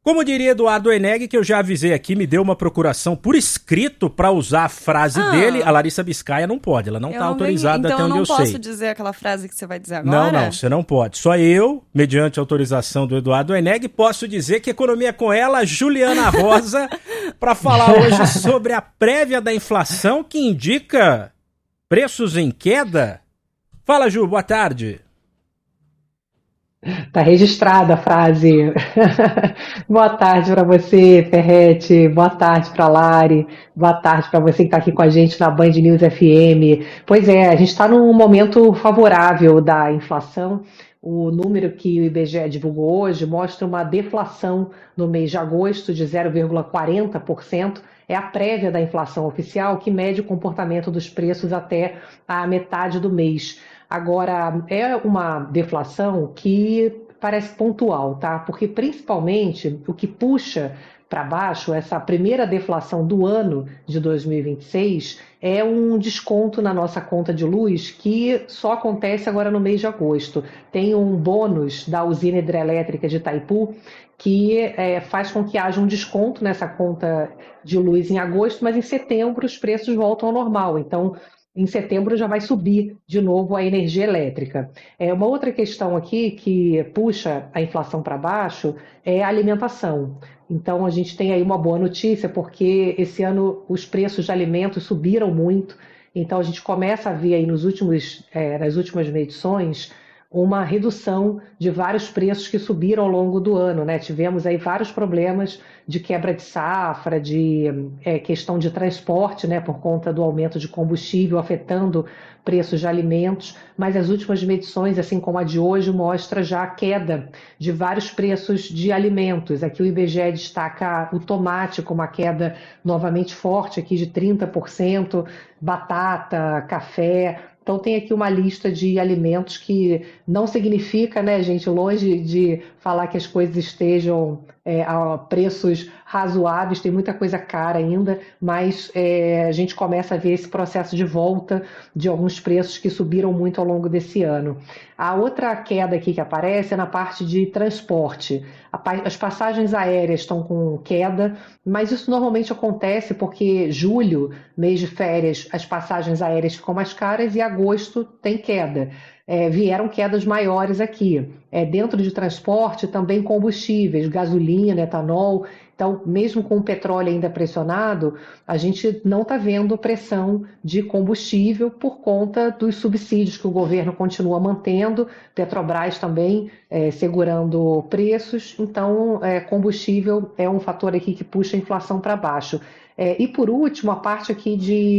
Como diria Eduardo Oeneg, que eu já avisei aqui, me deu uma procuração por escrito para usar a frase dele, a Larissa Biscaia não pode, ela não está autorizada até onde eu sei. Então eu não posso dizer aquela frase que você vai dizer agora? Não, você não pode. Só eu, mediante autorização do Eduardo Oeneg, posso dizer que economia é com ela, Juliana Rosa, para falar hoje sobre a prévia da inflação que indica preços em queda. Fala, Ju, boa tarde. Tá registrada a frase. Boa tarde para você, Ferretti. Boa tarde para Lari. Boa tarde para você que está aqui com a gente na Band News FM. Pois é, a gente está num momento favorável da inflação. O número que o IBGE divulgou hoje mostra uma deflação no mês de agosto de 0,40%. É a prévia da inflação oficial que mede o comportamento dos preços até a metade do mês. Agora, é uma deflação que parece pontual, tá? Porque principalmente o que puxa para baixo essa primeira deflação do ano de 2026 é um desconto na nossa conta de luz que só acontece agora no mês de agosto. Tem um bônus da usina hidrelétrica de Itaipu que faz com que haja um desconto nessa conta de luz em agosto, mas em setembro os preços voltam ao normal. Então, em setembro já vai subir de novo a energia elétrica. Uma outra questão aqui que puxa a inflação para baixo é a alimentação. Então a gente tem aí uma boa notícia, porque esse ano os preços de alimentos subiram muito. Então a gente começa a ver aí nas últimas medições uma redução de vários preços que subiram ao longo do ano, né? Tivemos aí vários problemas de quebra de safra, de questão de transporte, né? Por conta do aumento de combustível afetando preços de alimentos, mas as últimas medições, assim como a de hoje, mostra já a queda de vários preços de alimentos. Aqui o IBGE destaca o tomate com uma queda novamente forte aqui de 30%, batata, café. Então tem aqui uma lista de alimentos que não significa, né, gente, longe de falar que as coisas estejam a preços razoáveis, tem muita coisa cara ainda, mas a gente começa a ver esse processo de volta de alguns preços que subiram muito ao longo desse ano. A outra queda aqui que aparece é na parte de transporte. As passagens aéreas estão com queda, mas isso normalmente acontece porque julho, mês de férias, as passagens aéreas ficam mais caras e agosto tem queda. Vieram quedas maiores aqui. Dentro de transporte, também combustíveis, gasolina, etanol. Então, mesmo com o petróleo ainda pressionado, a gente não está vendo pressão de combustível por conta dos subsídios que o governo continua mantendo, Petrobras também segurando preços. Então, combustível é um fator aqui que puxa a inflação para baixo. E, por último, a parte aqui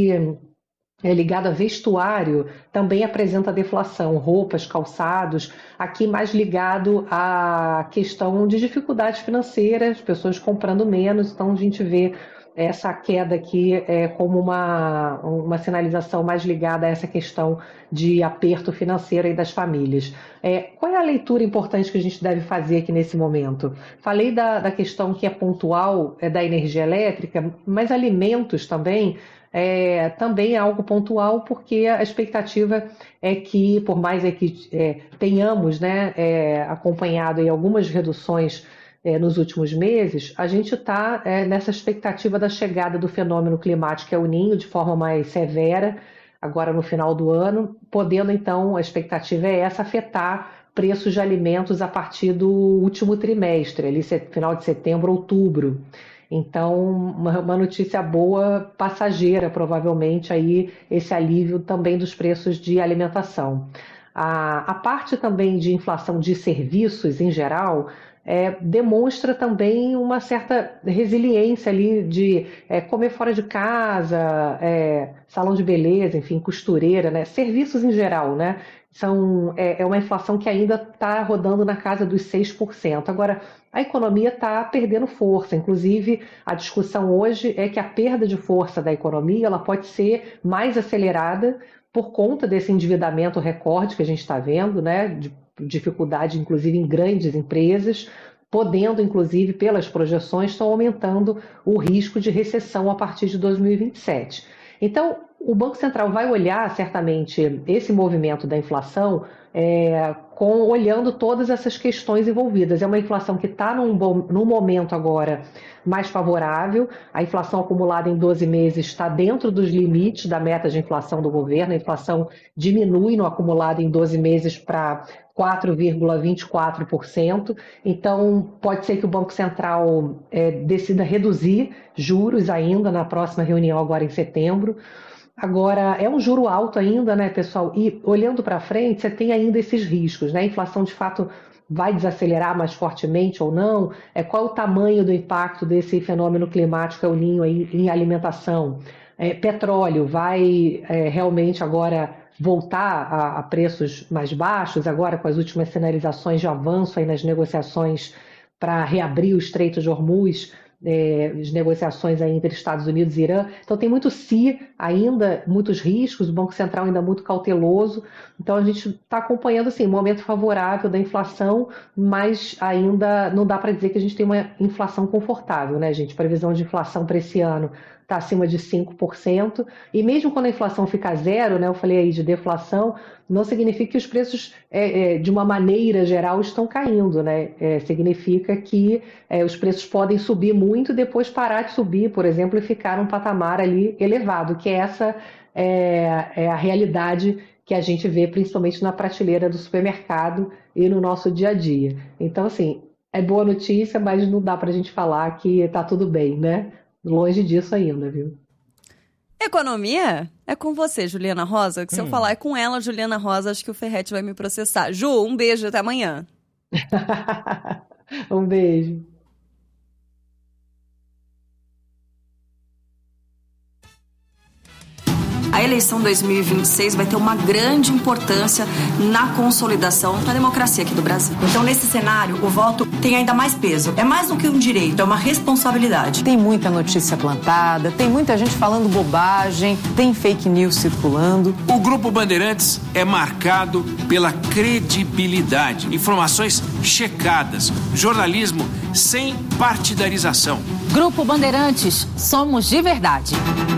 ligado a vestuário, também apresenta deflação, roupas, calçados, aqui mais ligado à questão de dificuldades financeiras, pessoas comprando menos, então a gente vê essa queda aqui como uma sinalização mais ligada a essa questão de aperto financeiro aí das famílias. Qual é a leitura importante que a gente deve fazer aqui nesse momento? Falei da questão que é pontual da energia elétrica, mas alimentos também é algo pontual, porque a expectativa é que, por mais que tenhamos, né, acompanhado aí algumas reduções nos últimos meses, a gente está nessa expectativa da chegada do fenômeno climático El Niño de forma mais severa, agora no final do ano, podendo então, a expectativa é essa, afetar preços de alimentos a partir do último trimestre, ali final de setembro, outubro. Então, uma notícia boa, passageira, provavelmente, aí esse alívio também dos preços de alimentação. A parte também de inflação de serviços, em geral, demonstra também uma certa resiliência ali de comer fora de casa, salão de beleza, enfim, costureira, né? Serviços em geral, né? É uma inflação que ainda está rodando na casa dos 6%. Agora, a economia está perdendo força. Inclusive, a discussão hoje é que a perda de força da economia ela pode ser mais acelerada por conta desse endividamento recorde que a gente está vendo, né? De dificuldade, inclusive, em grandes empresas, podendo, inclusive, pelas projeções, estão aumentando o risco de recessão a partir de 2027. Então, o Banco Central vai olhar, certamente, esse movimento da inflação olhando todas essas questões envolvidas. É uma inflação que está num momento agora mais favorável, a inflação acumulada em 12 meses está dentro dos limites da meta de inflação do governo, a inflação diminui no acumulado em 12 meses para 4,24%, então pode ser que o Banco Central decida reduzir juros ainda na próxima reunião agora em setembro. Agora, é um juro alto ainda, né, pessoal? E olhando para frente, você tem ainda esses riscos, né? A inflação, de fato, vai desacelerar mais fortemente ou não? Qual o tamanho do impacto desse fenômeno climático El Niño aí em alimentação? Petróleo vai realmente agora voltar a preços mais baixos, agora com as últimas sinalizações de avanço aí nas negociações para reabrir o Estreito de Hormuz, as negociações aí entre Estados Unidos e Irã. Então tem muito ainda, muitos riscos, o Banco Central ainda muito cauteloso. Então a gente está acompanhando assim, um momento favorável da inflação, mas ainda não dá para dizer que a gente tem uma inflação confortável, né, gente? Previsão de inflação para esse ano está acima de 5%, e mesmo quando a inflação ficar zero, né, eu falei aí de deflação, não significa que os preços, de uma maneira geral, estão caindo, né? Significa que os preços podem subir muito e depois parar de subir, por exemplo, e ficar num patamar ali elevado, que essa é a realidade que a gente vê principalmente na prateleira do supermercado e no nosso dia a dia. Então, assim, é boa notícia, mas não dá para a gente falar que está tudo bem, né? Longe disso ainda, viu? Economia é com você, Juliana Rosa, que se eu falar é com ela, Juliana Rosa, acho que o Ferretti vai me processar. Ju, um beijo, até amanhã. Um beijo. A eleição 2026 vai ter uma grande importância na consolidação da democracia aqui do Brasil. Então, nesse cenário, o voto tem ainda mais peso. É mais do que um direito, é uma responsabilidade. Tem muita notícia plantada, tem muita gente falando bobagem, tem fake news circulando. O Grupo Bandeirantes é marcado pela credibilidade, informações checadas, jornalismo sem partidarização. Grupo Bandeirantes, somos de verdade.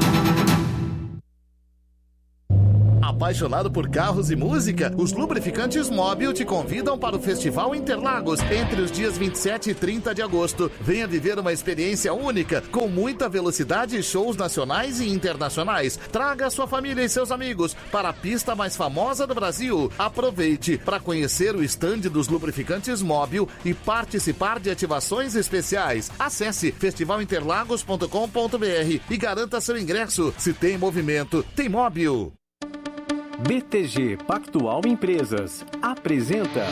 Apaixonado por carros e música? Os lubrificantes Móbil te convidam para o Festival Interlagos entre os dias 27 e 30 de agosto. Venha viver uma experiência única, com muita velocidade e shows nacionais e internacionais. Traga sua família e seus amigos para a pista mais famosa do Brasil. Aproveite para conhecer o estande dos lubrificantes Móbil e participar de ativações especiais. Acesse festivalinterlagos.com.br e garanta seu ingresso. Se tem movimento, tem Móbil. BTG Pactual Empresas apresenta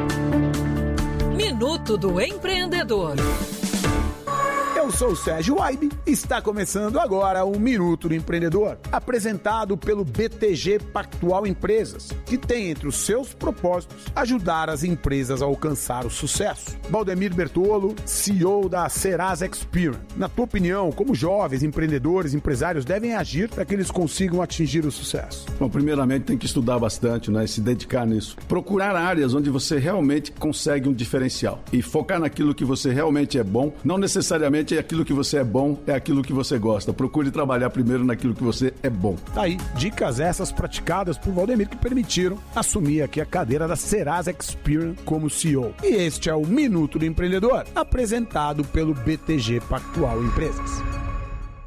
Minuto do Empreendedor. Eu sou o Sérgio Waibe e está começando agora o Minuto do Empreendedor, apresentado pelo BTG Pactual Empresas, que tem entre os seus propósitos ajudar as empresas a alcançar o sucesso. Valdemir Bertolo, CEO da Serasa Experian. Na tua opinião, como jovens empreendedores, empresários devem agir para que eles consigam atingir o sucesso? Bom, primeiramente tem que estudar bastante, né, e se dedicar nisso. Procurar áreas onde você realmente consegue um diferencial e focar naquilo que você realmente é bom, não necessariamente aquilo que você é bom, é aquilo que você gosta. Procure trabalhar primeiro naquilo que você é bom. Tá aí, dicas essas praticadas por Valdemir que permitiram assumir aqui a cadeira da Serasa Experian como CEO. E este é o Minuto do Empreendedor, apresentado pelo BTG Pactual Empresas.